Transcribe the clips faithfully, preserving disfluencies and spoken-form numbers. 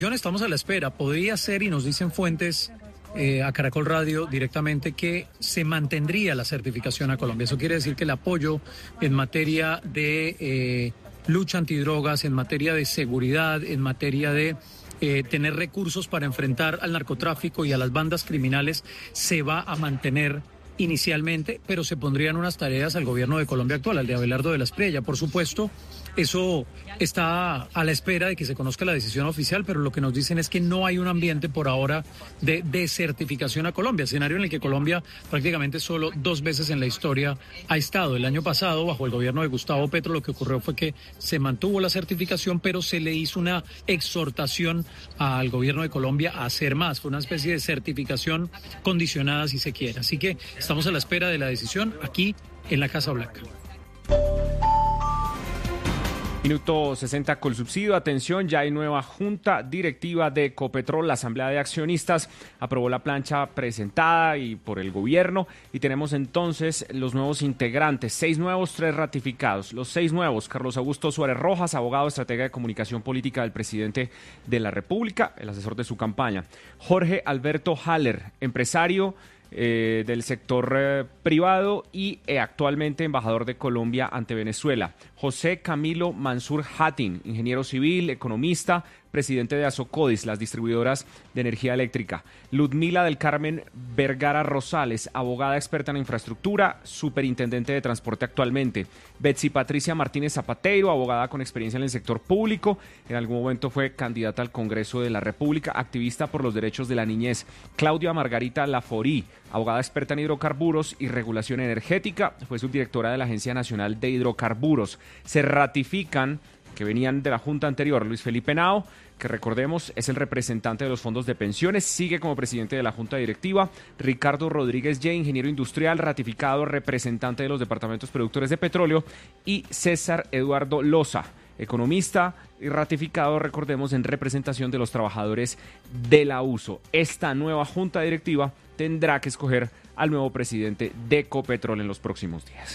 Estamos a la espera. Podría ser, y nos dicen fuentes eh, a Caracol Radio directamente, que se mantendría la certificación a Colombia. Eso quiere decir que el apoyo en materia de eh, lucha antidrogas, en materia de seguridad, en materia de eh, tener recursos para enfrentar al narcotráfico y a las bandas criminales se va a mantener inicialmente, pero se pondrían unas tareas al gobierno de Colombia actual, al de Abelardo de la Espriella. Por supuesto, eso está a la espera de que se conozca la decisión oficial, pero lo que nos dicen es que no hay un ambiente por ahora de desertificación a Colombia, escenario en el que Colombia prácticamente solo dos veces en la historia ha estado. El año pasado, bajo el gobierno de Gustavo Petro, lo que ocurrió fue que se mantuvo la certificación, pero se le hizo una exhortación al gobierno de Colombia a hacer más. Fue una especie de certificación condicionada, si se quiere. Así que estamos a la espera de la decisión aquí en la Casa Blanca. Minuto sesenta Colsubsidio. Atención, ya hay nueva junta directiva de Ecopetrol. La Asamblea de Accionistas aprobó la plancha presentada y por el gobierno y tenemos entonces los nuevos integrantes, seis nuevos, tres ratificados. Los seis nuevos: Carlos Augusto Suárez Rojas, abogado, estratega de comunicación política del presidente de la República, el asesor de su campaña. Jorge Alberto Haller, empresario Eh, del sector eh, privado y eh, actualmente embajador de Colombia ante Venezuela. José Camilo Mansur Hatin, ingeniero civil, economista, presidente de Asocodis, las distribuidoras de energía eléctrica. Ludmila del Carmen Vergara Rosales, abogada experta en infraestructura, superintendente de transporte actualmente. Betsy Patricia Martínez Zapateiro, abogada con experiencia en el sector público, en algún momento fue candidata al Congreso de la República, activista por los derechos de la niñez. Claudia Margarita Laforí, abogada experta en hidrocarburos y regulación energética, fue subdirectora de la Agencia Nacional de Hidrocarburos. Se ratifican, que venían de la junta anterior, Luis Felipe Henao, que recordemos es el representante de los fondos de pensiones, sigue como presidente de la junta directiva. Ricardo Rodríguez J., ingeniero industrial, ratificado, representante de los departamentos productores de petróleo. Y César Eduardo Loza, economista y ratificado, recordemos, en representación de los trabajadores de la U S O. Esta nueva junta directiva tendrá que escoger al nuevo presidente de Ecopetrol en los próximos días.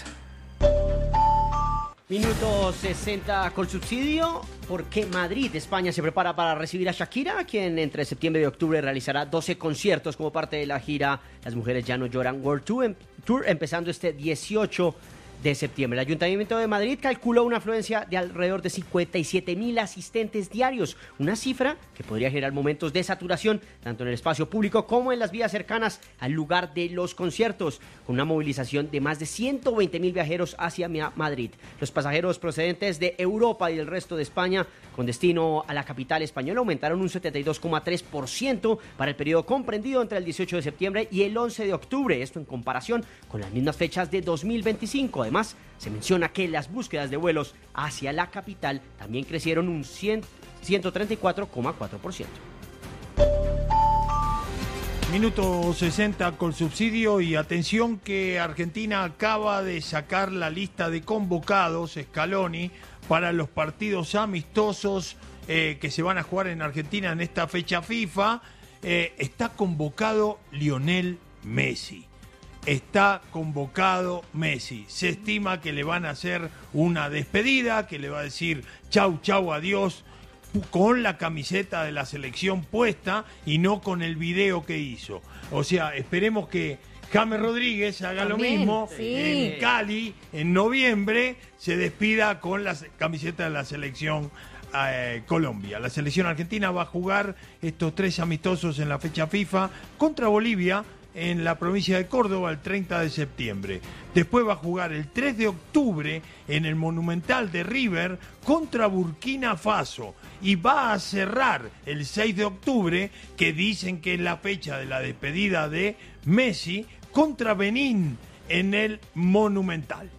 Minuto sesenta Colsubsidio, porque Madrid, España, se prepara para recibir a Shakira, quien entre septiembre y octubre realizará doce conciertos como parte de la gira Las Mujeres Ya No Lloran World Tour, Tour empezando este dieciocho de septiembre. El Ayuntamiento de Madrid calculó una afluencia de alrededor de cincuenta y siete mil asistentes diarios, una cifra que podría generar momentos de saturación tanto en el espacio público como en las vías cercanas al lugar de los conciertos, con una movilización de más de ciento veinte mil viajeros hacia Madrid. Los pasajeros procedentes de Europa y del resto de España con destino a la capital española aumentaron un setenta y dos coma tres por ciento para el periodo comprendido entre el dieciocho de septiembre y el once de octubre, esto en comparación con las mismas fechas de dos mil veinticinco. Además, se menciona que las búsquedas de vuelos hacia la capital también crecieron un ciento treinta y cuatro coma cuatro por ciento. Minuto sesenta Colsubsidio, y atención que Argentina acaba de sacar la lista de convocados, Scaloni, para los partidos amistosos eh, que se van a jugar en Argentina en esta fecha FIFA. Eh, está convocado Lionel Messi. Está convocado Messi. Se estima que le van a hacer una despedida, que le va a decir chau, chau, adiós, con la camiseta de la selección puesta y no con el video que hizo. O sea, esperemos que James Rodríguez haga También, lo mismo sí. en Cali, en noviembre, se despida con la camiseta de la selección eh, Colombia. La selección argentina va a jugar estos tres amistosos en la fecha FIFA contra Bolivia, en la provincia de Córdoba, el treinta de septiembre. Después va a jugar el tres de octubre en el Monumental de River contra Burkina Faso. Y va a cerrar el seis de octubre, que dicen que es la fecha de la despedida de Messi, contra Benín en el Monumental.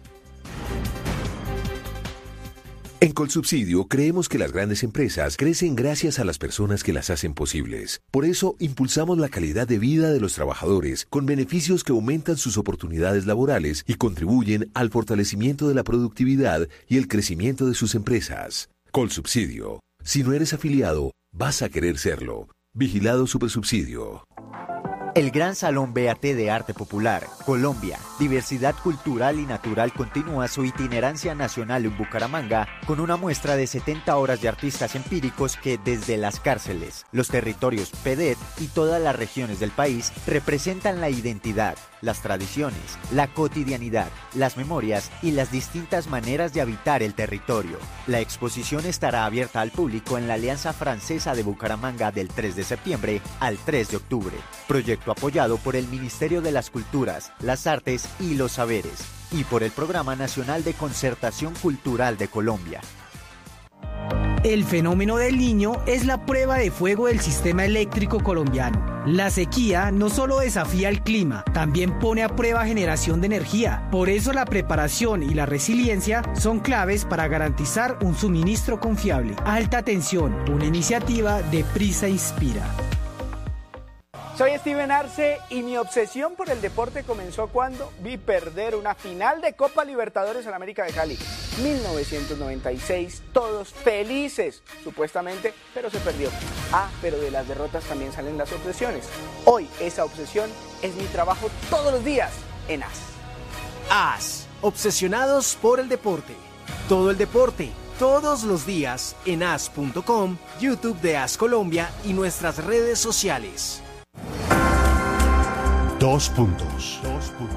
En Colsubsidio creemos que las grandes empresas crecen gracias a las personas que las hacen posibles. Por eso impulsamos la calidad de vida de los trabajadores con beneficios que aumentan sus oportunidades laborales y contribuyen al fortalecimiento de la productividad y el crecimiento de sus empresas. Colsubsidio. Si no eres afiliado, vas a querer serlo. Vigilado Supersubsidio. El Gran Salón B A T de Arte Popular, Colombia, Diversidad Cultural y Natural continúa su itinerancia nacional en Bucaramanga con una muestra de setenta horas de artistas empíricos que desde las cárceles, los territorios P E D E T y todas las regiones del país representan la identidad, las tradiciones, la cotidianidad, las memorias y las distintas maneras de habitar el territorio. La exposición estará abierta al público en la Alianza Francesa de Bucaramanga del tres de septiembre al tres de octubre. Proyecto apoyado por el Ministerio de las Culturas, las Artes y los Saberes y por el Programa Nacional de Concertación Cultural de Colombia. El fenómeno del Niño es la prueba de fuego del sistema eléctrico colombiano. La sequía no solo desafía el clima, también pone a prueba generación de energía. Por eso la preparación y la resiliencia son claves para garantizar un suministro confiable. Alta tensión, una iniciativa de Prisa Inspira. Soy Steven Arce y mi obsesión por el deporte comenzó cuando vi perder una final de Copa Libertadores en América de Cali. mil novecientos noventa y seis, todos felices, supuestamente, pero se perdió. Ah, pero de las derrotas también salen las obsesiones. Hoy esa obsesión es mi trabajo todos los días en A S. A S, obsesionados por el deporte. Todo el deporte, todos los días en A S punto com, YouTube de A S Colombia y nuestras redes sociales. Dos puntos. Dos puntos.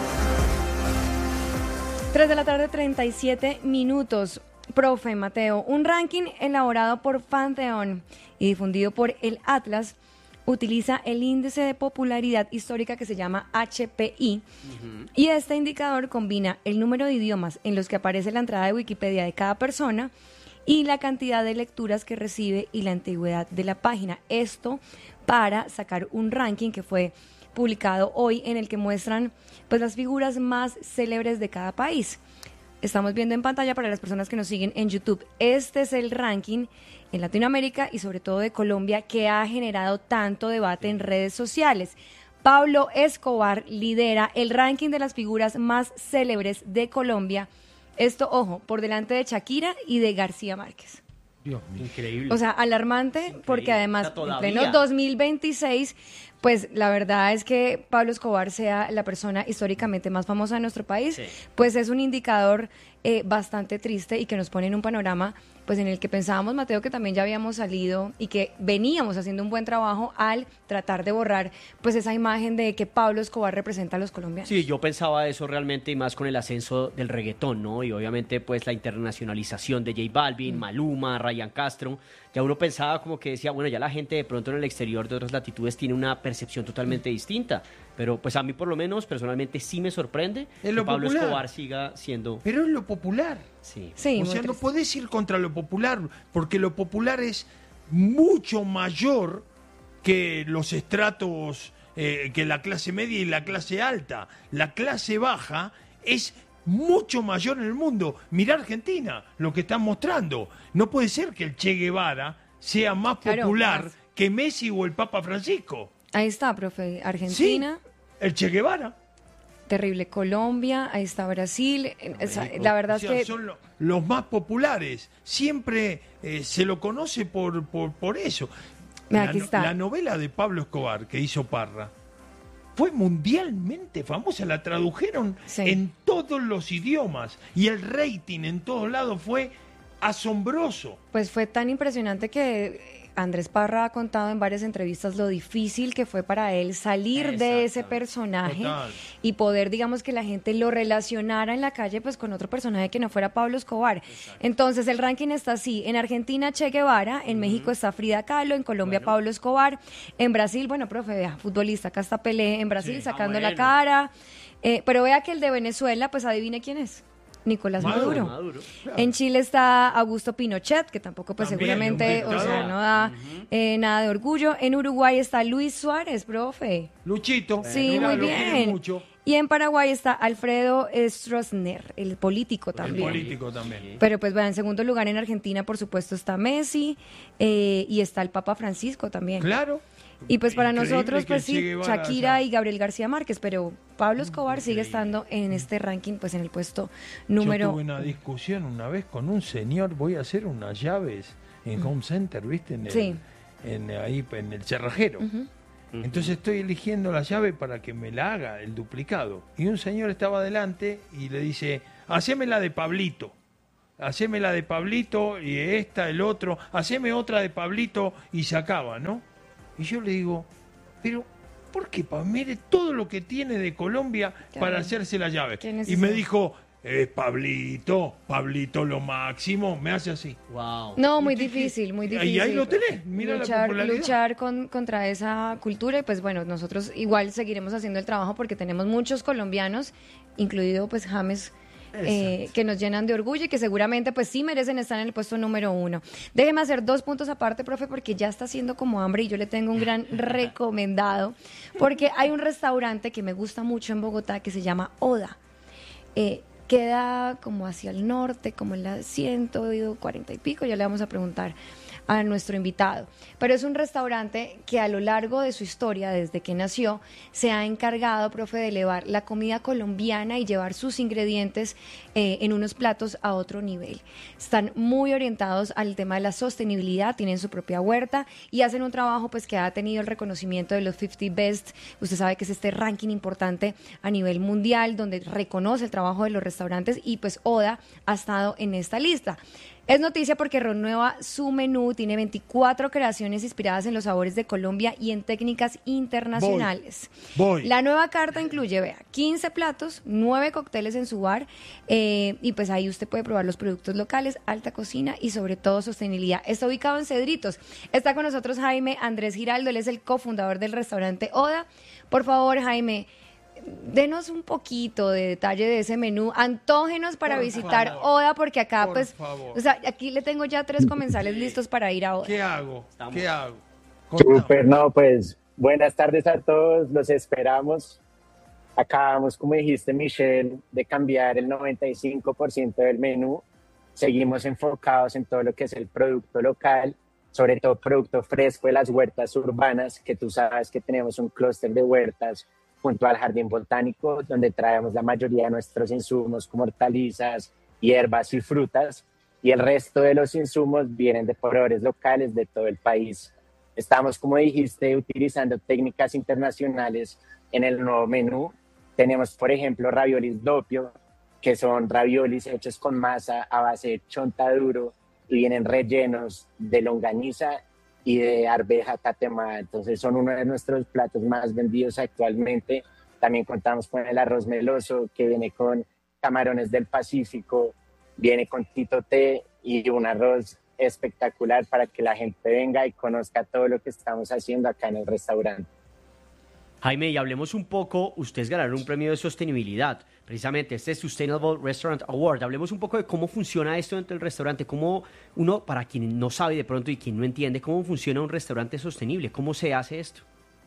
tres de la tarde, treinta y siete minutos. Profe Mateo, un ranking elaborado por Pantheon y difundido por el Atlas utiliza el índice de popularidad histórica que se llama H P I, uh-huh. Y este indicador combina el número de idiomas en los que aparece la entrada de Wikipedia de cada persona y la cantidad de lecturas que recibe y la antigüedad de la página. Esto para sacar un ranking que fue publicado hoy en el que muestran pues las figuras más célebres de cada país. Estamos viendo en pantalla para las personas que nos siguen en YouTube. Este es el ranking en Latinoamérica y sobre todo de Colombia que ha generado tanto debate en redes sociales. Pablo Escobar lidera el ranking de las figuras más célebres de Colombia. Esto, ojo, por delante de Shakira y de García Márquez. Dios, increíble. O sea, alarmante, increíble. Porque además en pleno dos mil veintiséis, pues la verdad es que Pablo Escobar sea la persona históricamente más famosa de nuestro país, sí. Pues es un indicador eh, bastante triste y que nos pone en un panorama pues en el que pensábamos, Mateo, que también ya habíamos salido y que veníamos haciendo un buen trabajo al tratar de borrar pues esa imagen de que Pablo Escobar representa a los colombianos. Sí, yo pensaba eso realmente y más con el ascenso del reggaetón, ¿no? Y obviamente pues la internacionalización de J Balvin, mm. Maluma, Ryan Castro. Ya uno pensaba como que decía, bueno, ya la gente de pronto en el exterior de otras latitudes tiene una percepción totalmente mm. distinta. Pero pues a mí por lo menos personalmente sí me sorprende que Pablo popular. Escobar siga siendo... Pero es lo popular. Sí. sí o sea, triste. No podés ir contra lo popular, porque lo popular es mucho mayor que los estratos, eh, que la clase media y la clase alta. La clase baja es mucho mayor en el mundo. Mirá Argentina, lo que están mostrando. No puede ser que el Che Guevara sea más claro, popular más. que Messi o el Papa Francisco. Ahí está, profe. Argentina. Sí, el Che Guevara. Terrible Colombia, ahí está Brasil. O sea, la verdad o sea, es que... son lo, los más populares. Siempre eh, se lo conoce por, por, por eso. Aquí la, está. La novela de Pablo Escobar que hizo Parra fue mundialmente famosa. La tradujeron sí. en todos los idiomas. Y el rating en todos lados fue asombroso. Pues fue tan impresionante que... Andrés Parra ha contado en varias entrevistas lo difícil que fue para él salir de ese personaje Total. y poder, digamos, que la gente lo relacionara en la calle pues con otro personaje que no fuera Pablo Escobar. Exacto. Entonces el ranking está así: en Argentina Che Guevara, en uh-huh. México está Frida Kahlo, en Colombia bueno. Pablo Escobar, en Brasil, bueno, profe, vea, futbolista, acá está Pelé, en Brasil sí. sacando ah, bueno. la cara, eh, pero vea que el de Venezuela, pues adivine quién es. Nicolás Maduro. Maduro. Maduro claro. En Chile está Augusto Pinochet, que tampoco pues También, seguramente, o sea, no da uh-huh. eh, nada de orgullo. En Uruguay está Luis Suárez, profe. Luchito. Sí, Mira, muy bien. Mucho. Y en Paraguay está Alfredo Stroessner, el político también. El político también. Pero pues bueno, en segundo lugar en Argentina, por supuesto, está Messi eh, y está el Papa Francisco también. Claro. Y pues para Increíble nosotros, pues sí, Guevara, Shakira o sea, y Gabriel García Márquez, pero Pablo Escobar Increíble. sigue estando en este ranking, pues en el puesto número... Yo tuve una discusión una vez con un señor, voy a hacer unas llaves en Home Center, ¿viste? En el, sí. En, ahí en el cerrajero. Uh-huh. Entonces estoy eligiendo la llave para que me la haga el duplicado. Y un señor estaba adelante y le dice, haceme la de Pablito. Haceme la de Pablito y esta, el otro. Haceme otra de Pablito y se acaba, ¿no? Y yo le digo, pero ¿por qué? Mire todo lo que tiene de Colombia para hacerse la llave. Y me dijo, eh, Pablito, Pablito lo máximo. Me hace así. Wow. No, muy difícil, muy difícil. Y ahí lo tenés, mira luchar, la popularidad. Luchar con, contra esa cultura y pues bueno, nosotros igual seguiremos haciendo el trabajo porque tenemos muchos colombianos, incluido pues James, Eh, que nos llenan de orgullo y que seguramente pues sí merecen estar en el puesto número uno. Déjeme hacer dos puntos aparte, profe, porque ya está haciendo como hambre y yo le tengo un gran recomendado, porque hay un restaurante que me gusta mucho en Bogotá que se llama Oda. Eh, queda como hacia el norte, como en la ciento cuarenta y pico, ya le vamos a preguntar a nuestro invitado. Pero es un restaurante que a lo largo de su historia, desde que nació, se ha encargado, profe, de elevar la comida colombiana y llevar sus ingredientes eh, en unos platos a otro nivel. Están muy orientados al tema de la sostenibilidad, tienen su propia huerta y hacen un trabajo pues que ha tenido el reconocimiento de los cincuenta Best. Usted sabe que es este ranking importante a nivel mundial donde reconoce el trabajo de los restaurantes y pues Oda ha estado en esta lista. Es noticia porque renueva su menú, tiene veinticuatro creaciones inspiradas en los sabores de Colombia y en técnicas internacionales. Voy, voy. La nueva carta incluye, vea, quince platos, nueve cócteles en su bar eh, y pues ahí usted puede probar los productos locales, alta cocina y sobre todo sostenibilidad. Está ubicado en Cedritos. Está con nosotros Jaime Andrés Giraldo, él es el cofundador del restaurante Oda. Por favor, Jaime, denos un poquito de detalle de ese menú, antógenos para por visitar favor, Oda, porque acá por pues, favor. o sea, aquí le tengo ya tres comensales listos para ir a Oda. ¿Qué hago? Estamos. ¿Qué hago? Super, no, pues buenas tardes a todos, los esperamos. Acabamos, como dijiste, Michelle, de cambiar el noventa y cinco por ciento del menú. Seguimos enfocados en todo lo que es el producto local, sobre todo producto fresco de las huertas urbanas, que tú sabes que tenemos un clúster de huertas junto al Jardín Botánico, donde traemos la mayoría de nuestros insumos como hortalizas, hierbas y frutas, y el resto de los insumos vienen de proveedores locales de todo el país. Estamos, como dijiste, utilizando técnicas internacionales en el nuevo menú. Tenemos, por ejemplo, raviolis doppio, que son raviolis hechos con masa a base de chontaduro y vienen rellenos de longaniza y de arveja tatemada. Entonces son uno de nuestros platos más vendidos actualmente. También contamos con el arroz meloso, que viene con camarones del Pacífico, viene con titoté y un arroz espectacular para que la gente venga y conozca todo lo que estamos haciendo acá en el restaurante. Jaime, y hablemos un poco, ustedes ganaron un premio de sostenibilidad, precisamente este Sustainable Restaurant Award. Hablemos un poco de cómo funciona esto dentro del restaurante, cómo uno, para quien no sabe de pronto y quien no entiende, cómo funciona un restaurante sostenible, cómo se hace esto.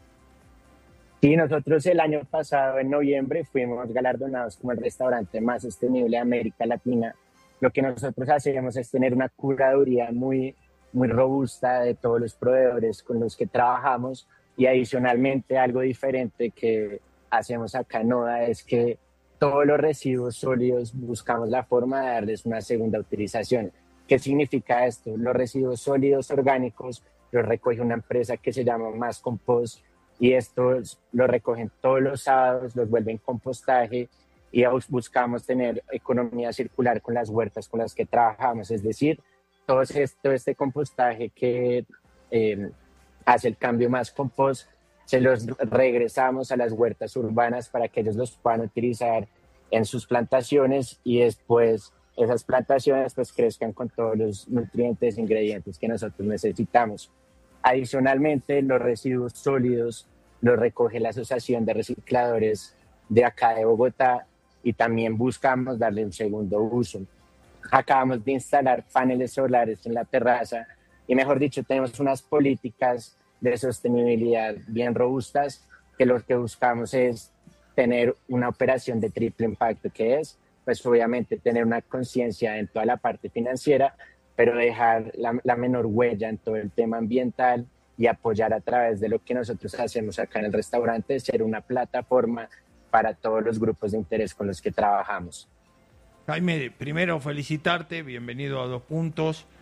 Sí, nosotros el año pasado, en noviembre, fuimos galardonados como el restaurante más sostenible de América Latina. Lo que nosotros hacemos es tener una curaduría muy, muy robusta de todos los proveedores con los que trabajamos. Y adicionalmente, algo diferente que hacemos acá en Oda es que todos los residuos sólidos buscamos la forma de darles una segunda utilización. ¿Qué significa esto? Los residuos sólidos orgánicos los recoge una empresa que se llama Más Compost, y estos los recogen todos los sábados, los vuelven compostaje, y buscamos tener economía circular con las huertas con las que trabajamos. Es decir, todo este, este compostaje que eh, hace el cambio Más Compost, se los regresamos a las huertas urbanas para que ellos los puedan utilizar en sus plantaciones, y después esas plantaciones pues crezcan con todos los nutrientes e ingredientes que nosotros necesitamos. Adicionalmente, los residuos sólidos los recoge la Asociación de Recicladores de acá de Bogotá, y también buscamos darle un segundo uso. Acabamos de instalar paneles solares en la terraza, y mejor dicho, tenemos unas políticas de sostenibilidad bien robustas, que lo que buscamos es tener una operación de triple impacto, que es, pues obviamente, tener una conciencia en toda la parte financiera, pero dejar la, la menor huella en todo el tema ambiental, y apoyar a través de lo que nosotros hacemos acá en el restaurante, ser una plataforma para todos los grupos de interés con los que trabajamos. Jaime, primero felicitarte, bienvenido a Dos Puntos.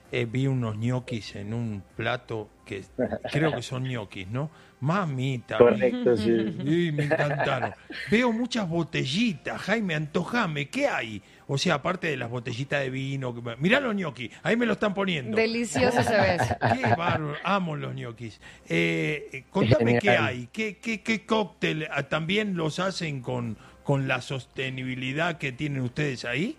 eh, vi unos ñoquis en un plato que creo que son ñoquis, ¿no? Mamita. Correcto, sí. Sí, me encantaron. Veo muchas botellitas, Jaime, antojame, ¿qué hay? O sea, aparte de las botellitas de vino, que... mirá los ñoquis, ahí me lo están poniendo. Delicioso se ve. Qué bárbaro, amo los ñoquis. Eh, contame qué hay, qué, qué, qué cóctel, ¿también los hacen con, con la sostenibilidad que tienen ustedes ahí?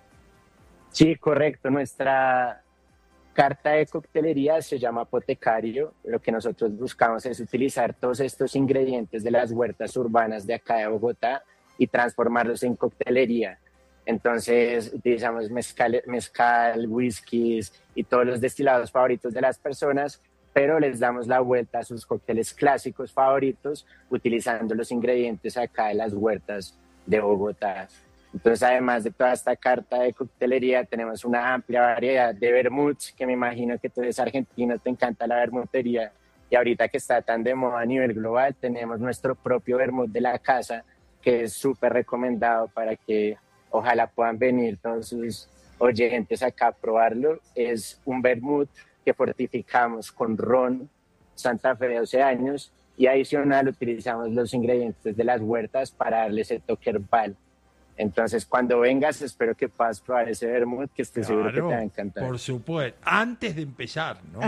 Sí, correcto. Nuestra carta de coctelería se llama Apotecario. Lo que nosotros buscamos es utilizar todos estos ingredientes de las huertas urbanas de acá de Bogotá y transformarlos en coctelería. Entonces utilizamos mezcal, mezcal, whiskies y todos los destilados favoritos de las personas, pero les damos la vuelta a sus cócteles clásicos favoritos utilizando los ingredientes acá de las huertas de Bogotá. Entonces, además de toda esta carta de coctelería, tenemos una amplia variedad de vermuts, que me imagino que tú eres argentino, te encanta la vermutería, y ahorita que está tan de moda a nivel global, tenemos nuestro propio vermut de la casa, que es súper recomendado para que ojalá puedan venir todos sus oyentes acá a probarlo. Es un vermut que fortificamos con ron Santa Fe de doce años, y adicional utilizamos los ingredientes de las huertas para darle ese toque herbal. Entonces, cuando vengas, espero que puedas probar ese vermut, que estoy Claro, seguro que te va a encantar. Por supuesto, antes de empezar, ¿no?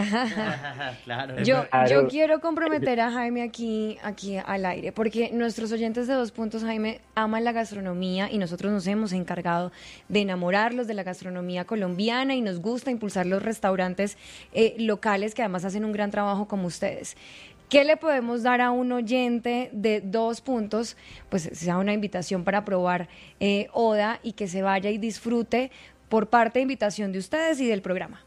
Claro. Yo, Claro. yo quiero comprometer a Jaime aquí, aquí al aire, porque nuestros oyentes de Dos Puntos, Jaime, aman la gastronomía y nosotros nos hemos encargado de enamorarlos de la gastronomía colombiana y nos gusta impulsar los restaurantes eh, locales que además hacen un gran trabajo como ustedes. ¿Qué le podemos dar a un oyente de Dos Puntos? Pues sea una invitación para probar eh, Oda y que se vaya y disfrute por parte de invitación de ustedes y del programa.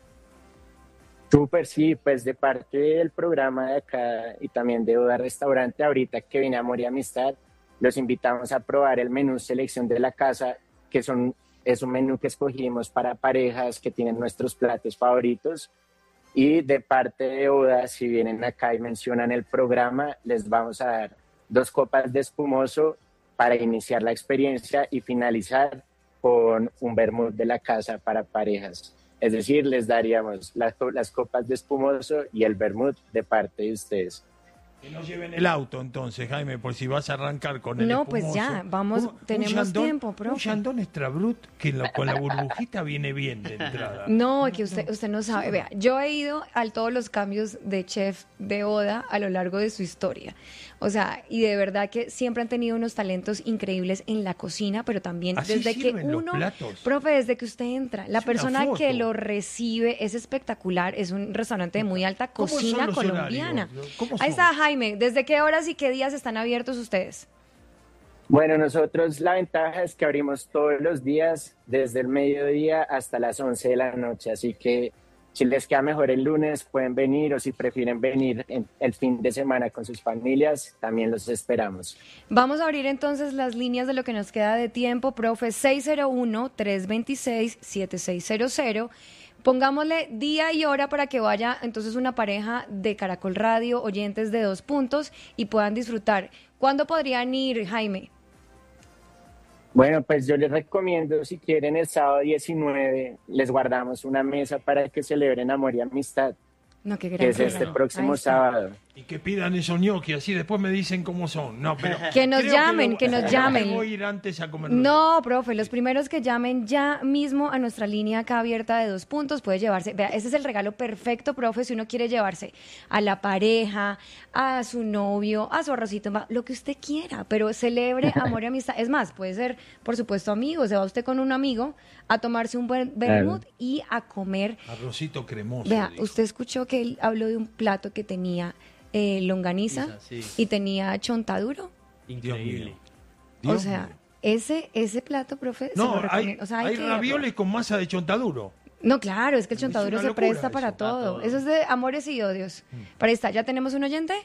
Súper, sí, pues de parte del programa de acá y también de Oda Restaurante, ahorita que viene Amor y Amistad, los invitamos a probar el menú Selección de la Casa, que son, es un menú que escogimos para parejas que tienen nuestros platos favoritos. Y de parte de Oda, si vienen acá y mencionan el programa, les vamos a dar dos copas de espumoso para iniciar la experiencia y finalizar con un vermut de la casa para parejas. Es decir, les daríamos las, las copas de espumoso y el vermut de parte de ustedes. Que no lleven el auto entonces, Jaime, por si vas a arrancar con el No, espumoso. pues ya, vamos, Un- un tenemos Chandon- tiempo, profe. Un Chandon Extra Brut que lo- con la burbujita viene bien de entrada. No, que usted, usted no sabe. Vea, yo he ido a todos los cambios de chef de Oda a lo largo de su historia. O sea, y de verdad que siempre han tenido unos talentos increíbles en la cocina, pero también Así desde que sirven los uno, platos. profe, desde que usted entra, la Es una persona foto. que lo recibe es espectacular, es un restaurante de muy alta ¿Cómo son cocina los colombiana. horarios? ¿Cómo Ahí son? está Jaime, ¿desde qué horas y qué días están abiertos ustedes? Bueno, nosotros la ventaja es que abrimos todos los días, desde el mediodía hasta las once de la noche, así que si les queda mejor el lunes pueden venir, o si prefieren venir en el fin de semana con sus familias, también los esperamos. Vamos a abrir entonces las líneas de lo que nos queda de tiempo, profe, seis cero uno, tres dos seis, siete seis cero cero. Pongámosle día y hora para que vaya entonces una pareja de Caracol Radio, oyentes de Dos Puntos, y puedan disfrutar. ¿Cuándo podrían ir, Jaime? Bueno, pues yo les recomiendo, si quieren, el sábado diecinueve, les guardamos una mesa para que celebren Amor y Amistad, No, qué gran que es programa. este próximo Ahí está. sábado. Y que pidan esos ñoquis, así después me dicen cómo son. No, pero Que nos creo llamen, lo- que nos creo llamen. voy a ir antes a comer. No, profe, los primeros que llamen ya mismo a nuestra línea acá abierta de Dos Puntos puede llevarse. Vea, ese es el regalo perfecto, profe, si uno quiere llevarse a la pareja, a su novio, a su arrocito, lo que usted quiera, pero celebre amor y amistad. Es más, puede ser, por supuesto, amigo. Se va usted con un amigo a tomarse un buen vermut y a comer. Arrocito cremoso. Vea, dijo. usted escuchó que él habló de un plato que tenía eh, longaniza Sí. y tenía chontaduro. Dios mío. O Dios sea, mío. ese ese plato, profe, se No, lo hay, recomiendo. O sea, hay hay que- ravioles con masa de chontaduro. No, claro, es que el chontaduro una se locura presta eso. para Para todo. todo. Eso es de amores y odios. Para ahí está, ¿ya tenemos un oyente?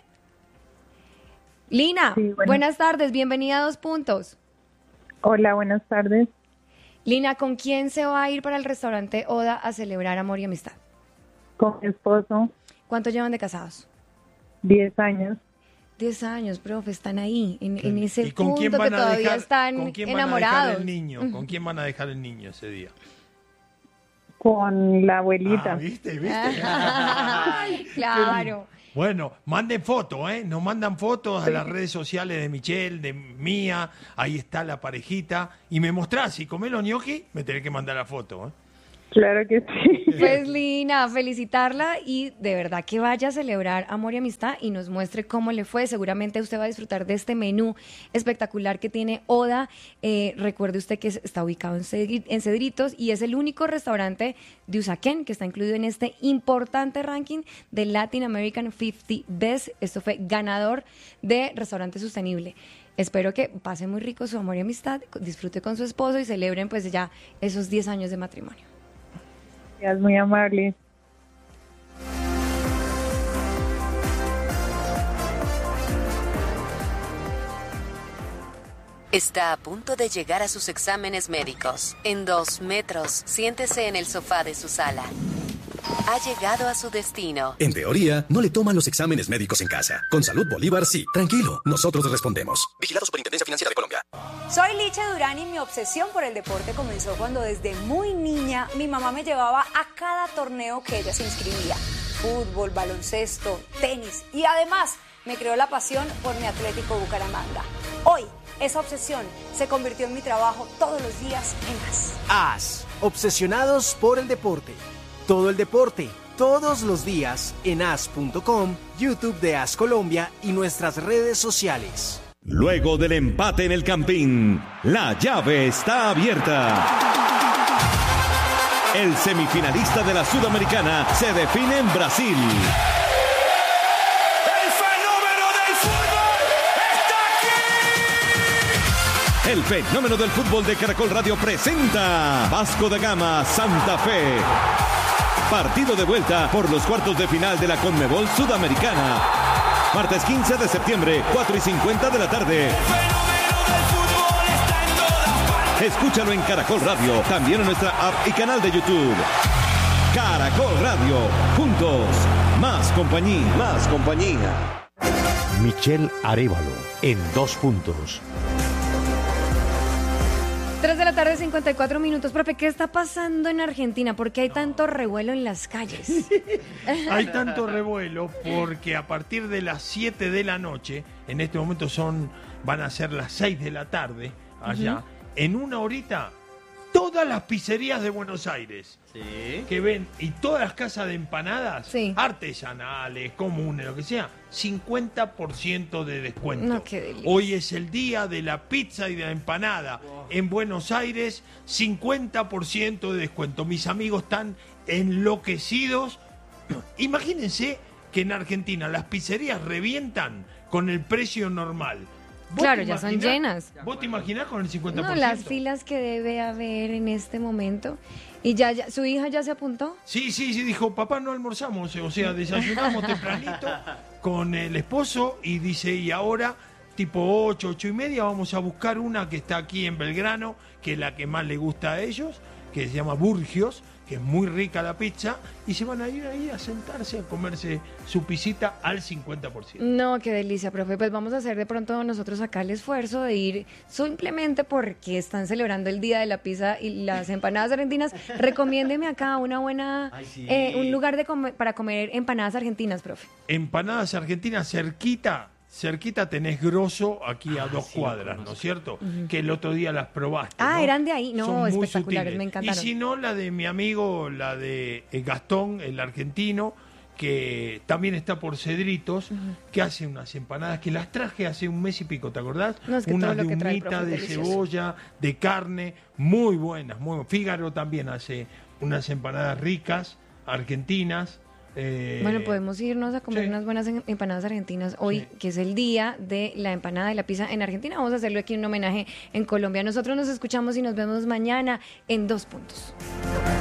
Lina, Sí, bueno. buenas tardes, bienvenida a Dos Puntos. Hola, buenas tardes. Lina, ¿con quién se va a ir para el restaurante Oda a celebrar amor y amistad? Con mi esposo, ¿Cuánto llevan de casados? diez años. Diez años, profe, están ahí, en, en ese ¿Y con quién punto que van a todavía dejar, están con quién van a dejar enamorados. el niño? ¿Con quién van a dejar el niño ese día? Con la abuelita. Ah, ¿viste? ¿Viste? Ay, claro. Bueno, manden fotos, ¿eh? Nos mandan fotos a las redes sociales de Michelle, de mía. Ahí está la parejita. Y me mostrás, si comés los gnocchi, me tenés que mandar la foto, ¿eh? Claro que sí. Pues Lina, felicitarla y de verdad que vaya a celebrar Amor y Amistad y nos muestre cómo le fue. Seguramente usted va a disfrutar de este menú espectacular que tiene Oda. Eh, recuerde usted que está ubicado en, Cedri- en Cedritos y es el único restaurante de Usaquén que está incluido en este importante ranking de Latin American cincuenta Best. Esto fue ganador de Restaurante Sostenible. Espero que pase muy rico su amor y amistad, disfrute con su esposo y celebren pues ya esos diez años de matrimonio. Es muy amable. Está a punto de llegar a sus exámenes médicos. En dos metros, siéntese en el sofá de su sala. Ha llegado a su destino. En teoría, no le toman los exámenes médicos en casa. Con Salud Bolívar, sí. Tranquilo, nosotros respondemos. Vigilado Superintendencia Financiera de Colombia. Soy Licha Durán y mi obsesión por el deporte comenzó cuando desde muy niña mi mamá me llevaba a cada torneo que ella se inscribía. Fútbol, baloncesto, tenis y además me creó la pasión por mi Atlético Bucaramanga. Hoy, esa obsesión se convirtió en mi trabajo todos los días en AS. AS, obsesionados por el deporte. Todo el deporte, todos los días en as punto com, YouTube de AS Colombia y nuestras redes sociales. Luego del empate en el Campín, la llave está abierta. El semifinalista de la Sudamericana se define en Brasil. ¡El fenómeno del fútbol está aquí! El fenómeno del fútbol de Caracol Radio presenta Vasco da Gama Santa Fe. Partido de vuelta por los cuartos de final de la Conmebol Sudamericana. Martes quince de septiembre, cuatro y cincuenta de la tarde. Escúchalo en Caracol Radio, también en nuestra app y canal de YouTube. Caracol Radio, juntos, más compañía. Más compañía. Michelle Arévalo, en dos puntos. tres de la tarde, cincuenta y cuatro minutos. Profe, ¿qué está pasando en Argentina? ¿Por qué hay tanto revuelo en las calles? Hay tanto revuelo porque a partir de las siete de la noche, en este momento son, van a ser las seis de la tarde allá, uh-huh. En una horita, todas las pizzerías de Buenos Aires sí. que ven, y todas las casas de empanadas, sí. artesanales, comunes, lo que sea, cincuenta por ciento de descuento. No, qué delicia. Hoy es el día de la pizza y de la empanada. Oh. En Buenos Aires, cincuenta por ciento de descuento. Mis amigos están enloquecidos. Imagínense que en Argentina las pizzerías revientan con el precio normal. Claro, ya son llenas. ¿Vos te imaginás con el cincuenta por ciento? No, las filas que debe haber en este momento. ¿Y ya, ya su hija ya se apuntó? Sí, sí, sí, dijo, papá, no almorzamos, o sea, desayunamos tempranito con el esposo y dice, y ahora, tipo ocho, ocho y media, vamos a buscar una que está aquí en Belgrano, que es la que más le gusta a ellos, que se llama Burgios, que es muy rica la pizza, y se van a ir ahí a sentarse a comerse su pisita al cincuenta por ciento. No, qué delicia, profe. Pues vamos a hacer de pronto nosotros acá el esfuerzo de ir simplemente porque están celebrando el Día de la Pizza y las empanadas argentinas. Recomiéndeme acá una buena, Ay, sí. eh, un lugar de come, para comer empanadas argentinas, profe. Empanadas argentinas cerquita. Cerquita tenés Grosso aquí ah, a dos sí, cuadras, ¿no es cierto? Uh-huh. Que el otro día las probaste. Ah, ¿no? Eran de ahí. No, Son espectaculares, me encantaron. Y si no, la de mi amigo, la de Gastón, el argentino, que también está por Cedritos, uh-huh. que hace unas empanadas que las traje hace un mes y pico, ¿te acordás? No, es que unas todo de lo que humita, trae, profe, de delicioso. Cebolla, de carne, muy buenas, muy buenas. Fígaro también hace unas empanadas ricas, argentinas. Eh, bueno, podemos irnos a comer sí. unas buenas empanadas argentinas hoy, sí. que es el día de la empanada y la pizza en Argentina. Vamos a hacerlo aquí en un homenaje en Colombia. Nosotros nos escuchamos y nos vemos mañana en Dos Puntos.